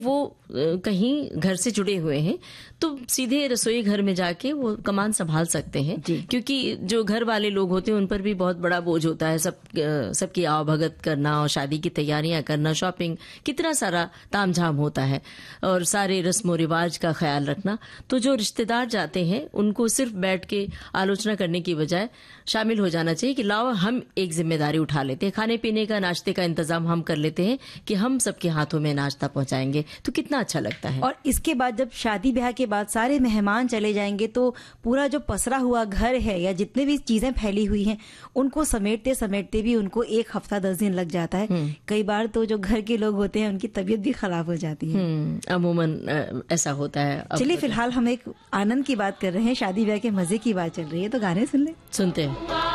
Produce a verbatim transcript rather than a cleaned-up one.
वो कहीं घर से जुड़े हुए हैं तो सीधे रसोई घर में जाके वो कमान संभाल सकते हैं, क्योंकि जो घर वाले लोग होते हैं उन पर भी बहुत बड़ा बोझ होता है, सब सबकी आवभगत करना और शादी की तैयारियां करना, शॉपिंग, कितना सारा तामझाम होता है और सारे रस्मों रिवाज का ख्याल रखना। तो जो रिश्तेदार जाते हैं उनको सिर्फ बैठ के आलोचना करने की बजाय शामिल हो जाना चाहिए कि लाओ हम एक जिम्मेदारी उठा लेते हैं, खाने पीने का, नाश्ते का इंतजाम हम कर लेते हैं कि हम सबके हाथों में नाश्ता पहुंचाएंगे, तो कितना अच्छा लगता है। और इसके बाद जब शादी ब्याह के बाद सारे मेहमान चले जाएंगे तो पूरा जो पसरा हुआ घर है या जितने भी चीजें फैली हुई हैं उनको समेटते समेटते भी उनको एक हफ्ता दस दिन लग जाता है। कई बार तो जो घर के लोग होते हैं उनकी तबीयत भी खराब हो जाती है। अमूमन ऐसा होता है। चलिए फिलहाल हम एक आनंद की बात कर रहे हैं, शादी ब्याह के मजे की बात चल रही है, तो गाने सुन ले। सुनते हैं।